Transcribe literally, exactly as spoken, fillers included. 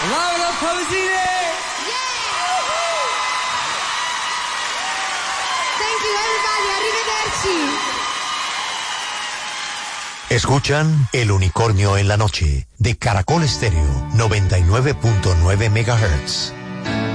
Laura Pausini! Thank you everybody, arrivederci. Escuchan El Unicornio en la Noche de Caracol Estéreo noventa y nueve punto nueve megahertz.